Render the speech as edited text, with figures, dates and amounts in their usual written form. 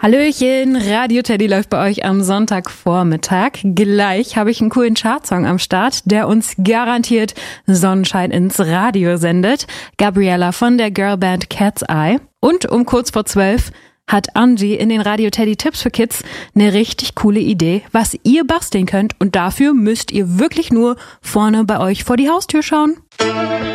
Hallöchen, Radio Teddy läuft bei euch am Sonntagvormittag. Gleich habe ich einen coolen Chartsong am Start, der uns garantiert Sonnenschein ins Radio sendet. Gabriella von der Girlband Cat's Eye. Und um kurz vor 12 hat Angie in den Radio Teddy Tipps für Kids eine richtig coole Idee, was ihr basteln könnt. Und dafür müsst ihr wirklich nur vorne bei euch vor die Haustür schauen.